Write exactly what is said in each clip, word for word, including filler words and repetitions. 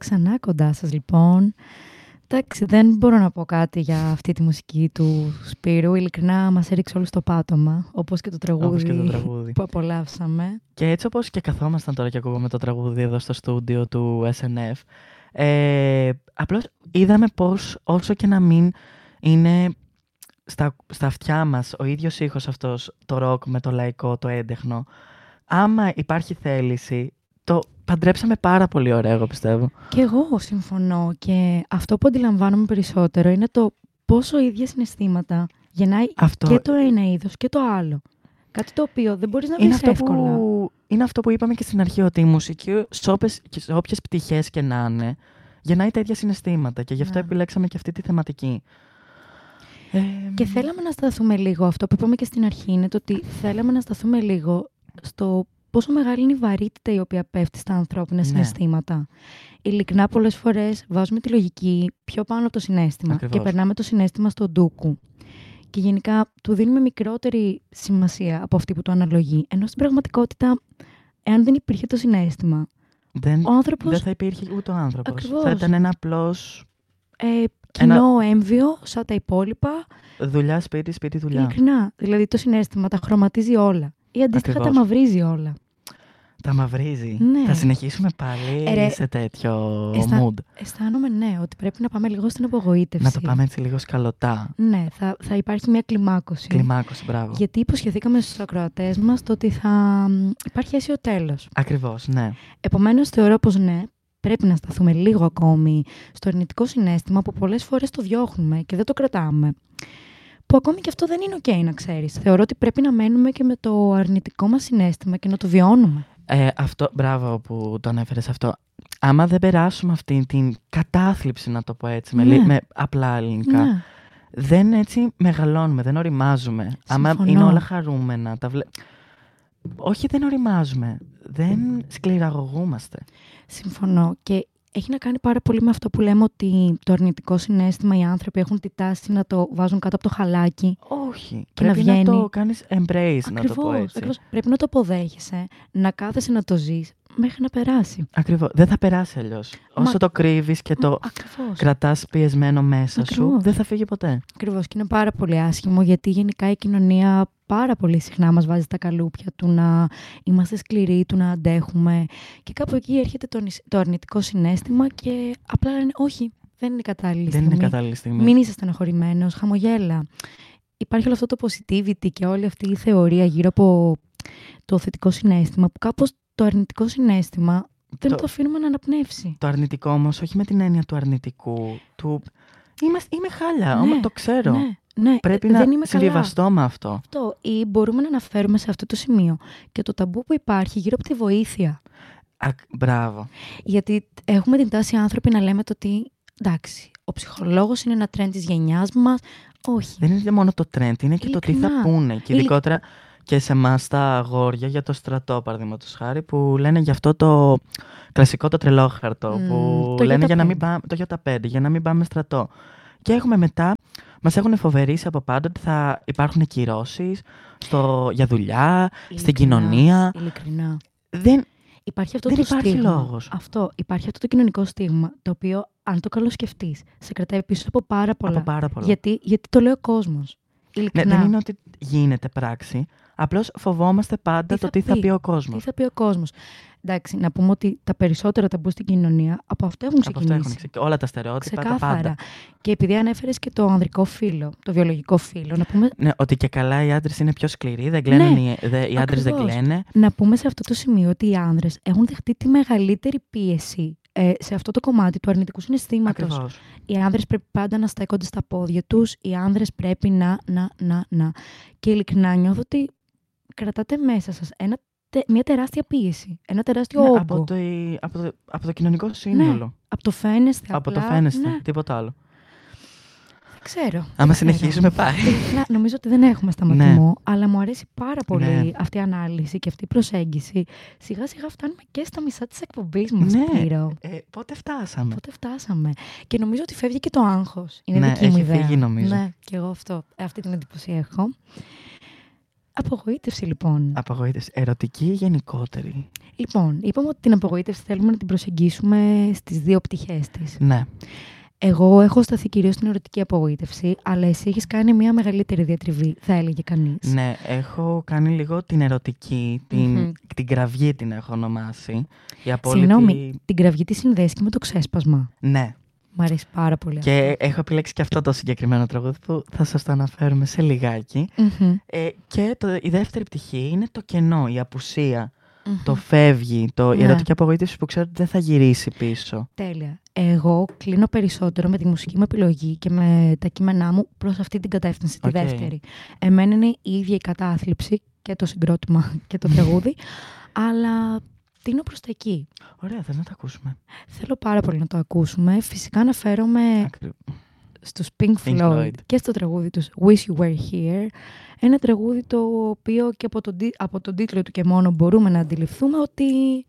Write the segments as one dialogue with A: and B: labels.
A: ξανά κοντά σας λοιπόν. Εντάξει, δεν μπορώ να πω κάτι για αυτή τη μουσική του Σπύρου. Ειλικρινά μας έριξε όλους στο πάτωμα, όπως και το τραγούδι,
B: όπως και το τραγούδι
A: που απολαύσαμε.
B: Και έτσι όπως και καθόμασταν τώρα και ακούγαμε το τραγούδι εδώ στο στούντιο του ες εν εφ, ε, απλώς είδαμε πως όσο και να μην είναι στα, στα αυτιά μας ο ίδιος ήχος αυτός, το ροκ με το λαϊκό, το έντεχνο, άμα υπάρχει θέληση, το παντρέψαμε πάρα πολύ ωραία, εγώ πιστεύω.
A: Και εγώ συμφωνώ, και αυτό που αντιλαμβάνομαι περισσότερο είναι το πόσο ίδια συναισθήματα γεννάει αυτό... και το ένα είδος και το άλλο. Κάτι το οποίο δεν μπορείς να βρεις εύκολα.
B: Που... Είναι αυτό που είπαμε και στην αρχή, ότι η μουσική σε όποιες, σε όποιες πτυχές και να είναι, γεννάει τα ίδια συναισθήματα, και γι' αυτό
A: ναι.
B: επιλέξαμε και αυτή τη θεματική.
A: Ε... Και θέλαμε να σταθούμε λίγο, αυτό που είπαμε και στην αρχή, είναι το ότι θέλαμε να σταθούμε λίγο στο πόσο μεγάλη είναι η βαρύτητα η οποία πέφτει στα ανθρώπινα ναι. συναισθήματα. Ειλικρινά, πολλές φορές βάζουμε τη λογική πιο πάνω από το συναίσθημα. Ακριβώς. Και περνάμε το συναίσθημα στο ντούκου. Και γενικά του δίνουμε μικρότερη σημασία από αυτή που το αναλογεί. Ενώ στην πραγματικότητα, εάν δεν υπήρχε το συναίσθημα,
B: δεν,
A: ο άνθρωπος...
B: δεν θα υπήρχε ούτε ο άνθρωπος.
A: Ακριβώς.
B: Θα ήταν ένα απλώς...
A: Ε, κοινό
B: ένα...
A: έμβιο, σαν τα υπόλοιπα.
B: Δουλειά, σπίτι, σπίτι, δουλειά.
A: Ειλικρινά. Δηλαδή το συναίσθημα τα χρωματίζει όλα. Ή αντίστοιχα
B: Ακριβώς.
A: τα μαυρίζει όλα.
B: Τα μαυρίζει.
A: Ναι.
B: Θα συνεχίσουμε πάλι ε, ρε, σε τέτοιο
A: αισθα...
B: mood.
A: Αισθάνομαι, ναι, ότι πρέπει να πάμε λίγο στην απογοήτευση.
B: Να το πάμε έτσι λίγο σκαλωτά.
A: Ναι, θα, θα υπάρχει μια κλιμάκωση.
B: Κλιμάκωση, μπράβο.
A: Γιατί υποσχεθήκαμε στους ακροατές μας το ότι θα υπάρχει αίσιο τέλος.
B: Ακριβώς, ναι.
A: Επομένως, θεωρώ πως ναι, πρέπει να σταθούμε λίγο ακόμη στο αρνητικό συναίσθημα που πολλές φορές το διώχνουμε και δεν το κρατάμε. Που ακόμη και αυτό δεν είναι ok, να ξέρεις. Θεωρώ ότι πρέπει να μένουμε και με το αρνητικό μας συναίσθημα και να το βιώνουμε.
B: Ε, αυτό, μπράβο που το ανέφερες αυτό. Άμα δεν περάσουμε αυτή την κατάθλιψη, να το πω έτσι, ναι. με, με απλά ελληνικά, ναι. δεν έτσι μεγαλώνουμε, δεν οριμάζουμε.
A: Συμφωνώ.
B: Άμα είναι όλα χαρούμενα, τα βλέ... όχι δεν οριμάζουμε, δεν σκληραγωγούμαστε.
A: Συμφωνώ, και έχει να κάνει πάρα πολύ με αυτό που λέμε ότι το αρνητικό συναίσθημα οι άνθρωποι έχουν τη τάση να το βάζουν κάτω από το χαλάκι.
B: Όχι.
A: Και
B: πρέπει
A: να,
B: να το κάνεις embrace, ακριβώς, να το πω έτσι.
A: Ακριβώς. Πρέπει να το αποδέχεσαι, να κάθεσαι να το ζεις μέχρι να περάσει.
B: Ακριβώς. Δεν θα περάσει αλλιώς. Μα... Όσο το κρύβεις και το
A: Ακριβώς.
B: κρατάς πιεσμένο μέσα Ακριβώς. σου, δεν θα φύγει ποτέ.
A: Ακριβώς. Και είναι πάρα πολύ άσχημο, γιατί γενικά η κοινωνία πάρα πολύ συχνά μας βάζει τα καλούπια του να είμαστε σκληροί, του να αντέχουμε. Και κάπου εκεί έρχεται το, το αρνητικό συναίσθημα και απλά λένε όχι, δεν είναι κατάλληλη
B: δεν
A: στιγμή.
B: Είναι κατάλληλη στιγμή.
A: Μην είσαι στεναχωρημένος, χαμογέλα. Υπάρχει όλο αυτό το positivity και όλη αυτή η θεωρία γύρω από το θετικό συναίσθημα, που κάπως το αρνητικό συναίσθημα δεν το, το αφήνουμε να αναπνεύσει.
B: Το αρνητικό όμως, όχι με την έννοια του αρνητικού, του είμαι, είμαι χάλια,
A: ναι,
B: όμως το ξέρω.
A: Ναι. Ναι,
B: πρέπει
A: δεν
B: να συμβιβαστώ με αυτό.
A: αυτό. Ή μπορούμε να αναφέρουμε σε αυτό το σημείο και το ταμπού που υπάρχει γύρω από τη βοήθεια.
B: Α, μπράβο.
A: Γιατί έχουμε την τάση άνθρωποι να λέμε το ότι εντάξει, ο ψυχολόγος είναι ένα trend της γενιάς μας. Όχι.
B: Δεν είναι μόνο το trend, είναι και Ειλικρινά. Το τι θα πούνε. Και ειδικότερα Ειλικ... και σε εμάς τα αγόρια για το στρατό, παραδείγματος χάρη, που λένε γι' αυτό το κλασικό το τρελόχαρτο. Mm, που
A: το
B: λένε για να μην πάμε, το γιώτα πέντε, για να μην πάμε στρατό. Και έχουμε μετά. Μας έχουν φοβερήσει από πάντα ότι θα υπάρχουν κυρώσεις στο, για δουλειά, ειλικρινά, στην κοινωνία.
A: Ειλικρινά.
B: Δεν
A: υπάρχει αυτό
B: δεν
A: το
B: υπάρχει
A: στίγμα.
B: λόγος.
A: Αυτό, υπάρχει αυτό το κοινωνικό στίγμα, το οποίο, αν το καλοσκεφτείς, σε κρατάει πίσω από πάρα πολλά.
B: Από πάρα πολλά.
A: Γιατί, γιατί το λέει ο κόσμος.
B: Ναι, δεν είναι ότι γίνεται πράξη. Απλώς φοβόμαστε πάντα τι το τι πει, θα πει ο κόσμος.
A: Τι θα πει ο κόσμος. Εντάξει, να πούμε ότι τα περισσότερα ταμπού στην κοινωνία από αυτό έχουν ξεκινήσει.
B: Από αυτό έχουν ξεκινήσει. Όλα τα στερεότυπα, τα πάντα.
A: Και επειδή ανέφερες και το ανδρικό φύλο, το βιολογικό φύλο, να πούμε.
B: Ναι, ότι και καλά οι άντρες είναι πιο σκληροί, δεν κλαίνουν, ναι, οι, δε, οι άντρες δεν κλαίνε.
A: Να πούμε σε αυτό το σημείο ότι οι άνδρες έχουν δεχτεί τη μεγαλύτερη πίεση ε, σε αυτό το κομμάτι του αρνητικού συναισθήματος.
B: Ακριβώς.
A: Οι άνδρες πρέπει πάντα να στέκονται στα πόδια τους, οι άνδρες πρέπει να, να, να, να. Και ειλικρινά νιώθω ότι κρατάτε μέσα σας ένα, τε, μια τεράστια πίεση, ένα τεράστιο
B: ναι,
A: όγκο.
B: Από το, από, το, από το κοινωνικό σύνολο.
A: Ναι, από το φαίνεστε
B: Από
A: απλά,
B: το φαίνεστε,
A: ναι.
B: τίποτα άλλο.
A: Δεν ξέρω.
B: Άμα συνεχίσουμε πάλι.
A: Νομίζω ότι δεν έχουμε σταματημό,
B: ναι.
A: αλλά μου αρέσει πάρα πολύ
B: ναι.
A: αυτή η ανάλυση και αυτή η προσέγγιση. Σιγά σιγά φτάνουμε και στα μισά της εκπομπής μας,
B: ναι.
A: Σπύρο.
B: Ε, πότε φτάσαμε.
A: Πότε φτάσαμε. Και νομίζω ότι φεύγει και το άγχος. Είναι
B: ναι,
A: δική μου ιδέα.
B: Φύγει, νομίζω.
A: Ναι, και εγώ αυτό. Αυτή την εντύπωση έχω. Απογοήτευση, λοιπόν.
B: Απογοήτευση. Ερωτική ή γενικότερη?
A: Λοιπόν, είπαμε ότι την απογοήτευση θέλουμε να την προσεγγίσουμε στις δύο πτυχές της.
B: Ναι.
A: Εγώ έχω σταθεί κυρίως στην ερωτική απογοήτευση, αλλά εσύ έχεις κάνει μια μεγαλύτερη διατριβή, θα έλεγε κανείς.
B: Ναι, έχω κάνει λίγο την ερωτική, την, mm-hmm. την κραυγή την έχω ονομάσει. Η απόλυτη...
A: Συγγνώμη, την κραυγή τη συνδέεις και με το ξέσπασμα.
B: Ναι.
A: Μ' αρέσει πάρα πολύ
B: και
A: αυτό.
B: Και έχω επιλέξει και αυτό το συγκεκριμένο τραγούδι που θα σας το αναφέρουμε σε λιγάκι.
A: Mm-hmm.
B: Ε, και το, η δεύτερη πτυχή είναι το κενό, η απουσία. Mm-hmm. Το φεύγει, το,
A: ναι.
B: η ερωτική απογοήτευση που ξέρω ότι δεν θα γυρίσει πίσω.
A: Τέλεια. Εγώ κλείνω περισσότερο με τη μουσική μου επιλογή και με τα κείμενά μου προς αυτή την κατεύθυνση, τη okay. δεύτερη. Εμένα είναι η ίδια η κατάθλιψη και το συγκρότημα και το τραγούδι, αλλά τίνω προς τα εκεί.
B: Ωραία, θες να το ακούσουμε?
A: Θέλω πάρα πολύ να το ακούσουμε. Φυσικά αναφέρομαι Ακρι... στους Pink Floyd, Pink Floyd και στο τραγούδι τους Wish You Were Here. Ένα τραγούδι το οποίο και από τον, από τον τίτλο του και μόνο μπορούμε να αντιληφθούμε ότι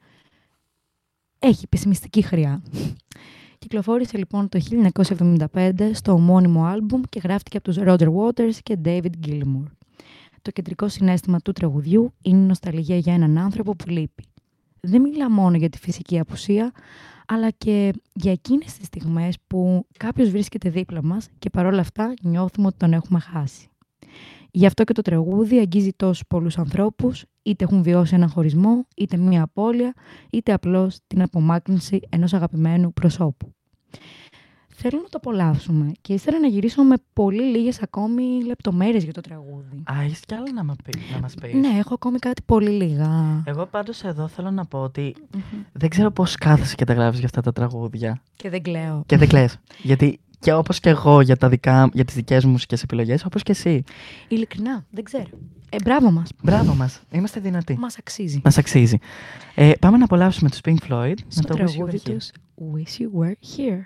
A: έχει πεσημιστική χρειά. Κυκλοφόρησε λοιπόν το χίλια εννιακόσια εβδομήντα πέντε στο ομώνυμο άλμπουμ και γράφτηκε από τους Roger Waters και David Gilmour. Το κεντρικό συναίσθημα του τραγουδιού είναι η νοσταλγία για έναν άνθρωπο που λείπει. Δεν μιλά μόνο για τη φυσική απουσία, αλλά και για εκείνες τις στιγμές που κάποιος βρίσκεται δίπλα μας και παρόλα αυτά νιώθουμε ότι τον έχουμε χάσει. Γι' αυτό και το τραγούδι αγγίζει τόσους πολλούς ανθρώπους, είτε έχουν βιώσει έναν χωρισμό, είτε μία απώλεια, είτε απλώς την απομάκρυνση ενός αγαπημένου προσώπου. Θέλω να το απολαύσουμε και ύστερα να γυρίσω με πολύ λίγες ακόμη λεπτομέρειες για το τραγούδι.
B: Α, έχεις κι άλλο να, μα πει, να μας πεις?
A: Ναι, έχω ακόμη κάτι πολύ λίγα.
B: Εγώ πάντως εδώ θέλω να πω ότι mm-hmm. δεν ξέρω πώς κάθεσαι και τα γράφεις για αυτά τα τραγούδια.
A: Και δεν κλαίω.
B: Και δεν κλαις. Γιατί και όπως και εγώ για, τα δικά, για τις δικές μου μουσικές επιλογές, όπως και εσύ.
A: Ειλικρινά, δεν ξέρω. Ε, μπράβο μας.
B: Μπράβο μας. Είμαστε δυνατοί.
A: Μας αξίζει.
B: Μας αξίζει. Ε, πάμε να απολαύσουμε τους Pink Floyd.
A: Στο με το τραγούδι τους Wish You Were Here.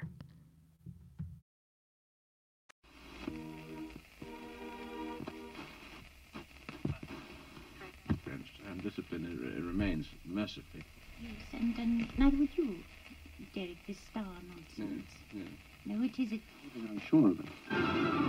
C: Discipline it remains mercifully.
D: Yes, and, and neither would you, Derek, this star nonsense.
C: Yeah, yeah.
D: No, it is. It...
C: I'm sure of it.